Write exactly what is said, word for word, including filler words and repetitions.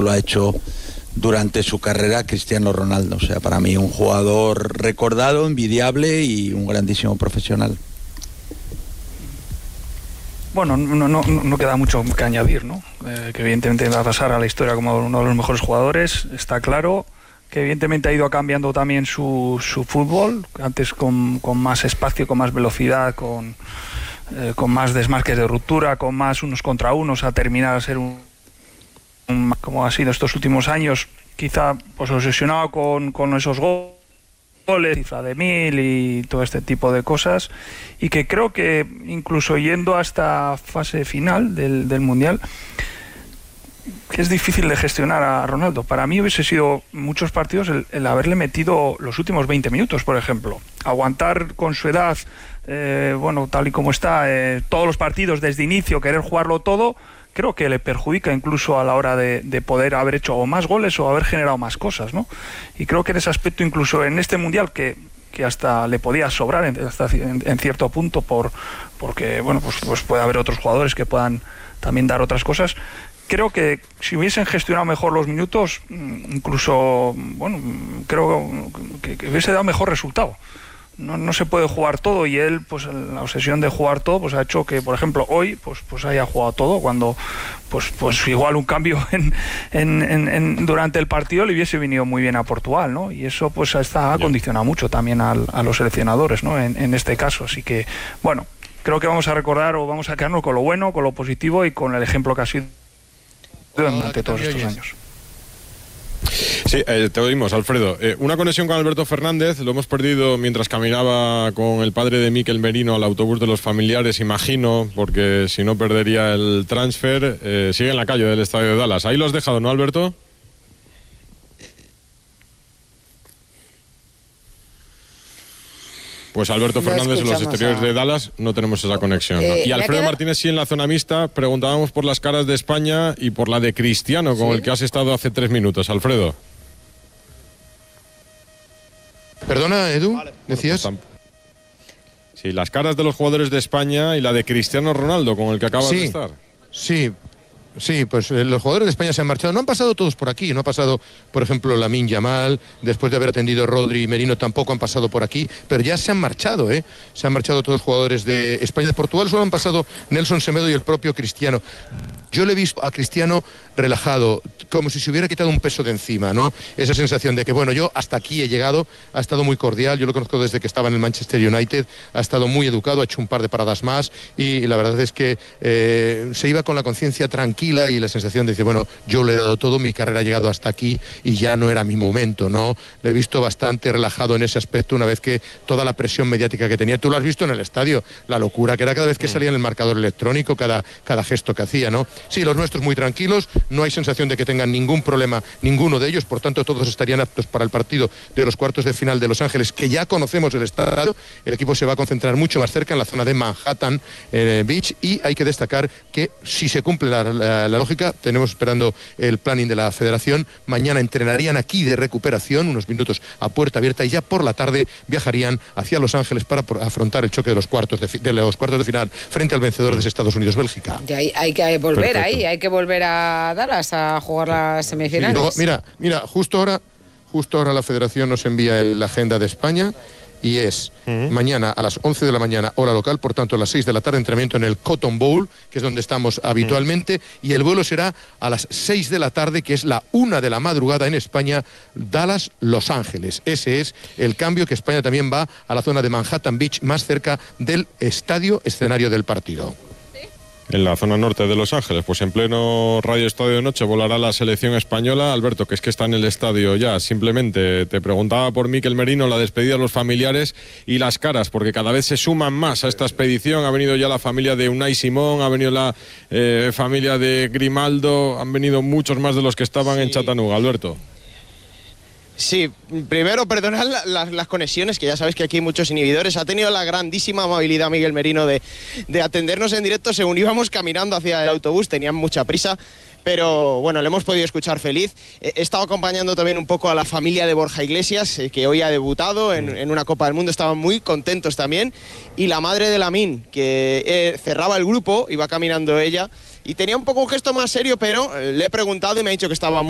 lo ha hecho durante su carrera Cristiano Ronaldo. O sea, para mí un jugador recordado, envidiable y un grandísimo profesional. Bueno, no, no, no queda mucho que añadir, ¿no? Eh, que evidentemente va a pasar a la historia como uno de los mejores jugadores, está claro. Que evidentemente ha ido cambiando también su, su fútbol, antes con, con más espacio, con más velocidad, con, eh, con más desmarques de ruptura, con más unos contra unos, a terminar a ser un, un como ha sido estos últimos años, quizá pues obsesionado con, con esos goles, cifra de mil y todo este tipo de cosas, y que creo que incluso yendo a esta fase final del, del Mundial, que es difícil de gestionar a Ronaldo. Para mí hubiese sido muchos partidos el, el haberle metido los últimos veinte minutos, por ejemplo. Aguantar con su edad, eh, bueno, tal y como está, eh, todos los partidos desde inicio, querer jugarlo todo, creo que le perjudica incluso a la hora de, de poder haber hecho o más goles o haber generado más cosas, ¿no? Y creo que en ese aspecto, incluso en este Mundial, que, que hasta le podía sobrar en, hasta en, en cierto punto, por porque, bueno, pues, pues puede haber otros jugadores que puedan también dar otras cosas. Creo que si hubiesen gestionado mejor los minutos, incluso, bueno, creo que, que hubiese dado mejor resultado. No, no se puede jugar todo, y él, pues la obsesión de jugar todo, pues ha hecho que, por ejemplo, hoy, pues, pues haya jugado todo, cuando, pues, pues igual un cambio en, en, en, en durante el partido le hubiese venido muy bien a Portugal, ¿no? Y eso, pues, está, ha condicionado mucho también al, a los seleccionadores, ¿no? En, en este caso, así que, bueno, creo que vamos a recordar o vamos a quedarnos con lo bueno, con lo positivo y con el ejemplo que ha sido durante todos estos años. Sí, eh, te oímos, Alfredo. Eh, una conexión con Alberto Fernández, lo hemos perdido mientras caminaba con el padre de Mikel Merino al autobús de los familiares, imagino, porque si no perdería el transfer. Eh, sigue en la calle del estadio de Dallas. Ahí lo has dejado, ¿no, Alberto? Pues Alberto no Fernández en los exteriores a... de Dallas no tenemos esa conexión. ¿no? Eh, y Alfredo queda... Martínez sí en la zona mixta. Preguntábamos por las caras de España y por la de Cristiano, con ¿Sí? el que has estado hace tres minutos. Alfredo. Perdona, Edu, vale. ¿decías? Pues sí, las caras de los jugadores de España y la de Cristiano Ronaldo, con el que acabas sí, de estar. Sí, Sí, pues eh, los jugadores de España se han marchado. No han pasado todos por aquí. No ha pasado, por ejemplo, Lamine Yamal. Después de haber atendido Rodri y Merino, tampoco han pasado por aquí. Pero ya se han marchado, ¿eh? Se han marchado todos los jugadores de España. De Portugal solo han pasado Nelson Semedo y el propio Cristiano. Yo le he visto a Cristiano relajado, como si se hubiera quitado un peso de encima, ¿no? Esa sensación de que, bueno, yo hasta aquí he llegado, ha estado muy cordial, yo lo conozco desde que estaba en el Manchester United, ha estado muy educado, ha hecho un par de paradas más y la verdad es que eh, se iba con la conciencia tranquila y la sensación de decir, bueno, yo le he dado todo, mi carrera ha llegado hasta aquí y ya no era mi momento, ¿no? Le he visto bastante relajado en ese aspecto una vez que toda la presión mediática que tenía, tú lo has visto en el estadio, la locura que era cada vez que salía en el marcador electrónico, cada, cada gesto que hacía, ¿no? Sí, los nuestros muy tranquilos, no hay sensación de que tengan ningún problema, ninguno de ellos, por tanto todos estarían aptos para el partido de los cuartos de final de Los Ángeles, que ya conocemos el estadio. El equipo se va a concentrar mucho más cerca en la zona de Manhattan eh, Beach, y hay que destacar que si se cumple la, la, la lógica, tenemos esperando el planning de la federación, mañana entrenarían aquí de recuperación, unos minutos a puerta abierta, y ya por la tarde viajarían hacia Los Ángeles para afrontar el choque de los cuartos de, de los cuartos de final frente al vencedor de Estados Unidos-Bélgica. Y hay, hay que volver Perfecto. ahí, hay que volver a Dallas a jugar las semifinales. Sí, luego, mira, mira, justo ahora, justo ahora la Federación nos envía el, la agenda de España y es uh-huh. mañana a las once de la mañana, hora local, por tanto a las seis de la tarde, entrenamiento en el Cotton Bowl, que es donde estamos habitualmente, uh-huh. y el vuelo será a las seis de la tarde, que es la una de la madrugada en España, Dallas-Los Ángeles. Ese es el cambio, que España también va a la zona de Manhattan Beach, más cerca del estadio escenario del partido. En la zona norte de Los Ángeles, pues en pleno Radio Estadio de Noche volará la selección española. Alberto, que es que está en el estadio ya, simplemente te preguntaba por Mikel Merino, la despedida de los familiares y las caras, porque cada vez se suman más a esta expedición. Ha venido ya la familia de Unai Simón, ha venido la eh, familia de Grimaldo, han venido muchos más de los que estaban sí. en Chattanooga, Alberto. Sí, primero perdonar la, la, las conexiones, que ya sabes que aquí hay muchos inhibidores. Ha tenido la grandísima amabilidad Miguel Merino de, de atendernos en directo según íbamos caminando hacia el autobús, tenían mucha prisa, pero bueno, le hemos podido escuchar feliz. He estado acompañando también un poco a la familia de Borja Iglesias, eh, que hoy ha debutado en, en una Copa del Mundo, estaban muy contentos también, y la madre de Lamine, que eh, cerraba el grupo, iba caminando ella, y tenía un poco un gesto más serio, pero eh, le he preguntado y me ha dicho que estaba muy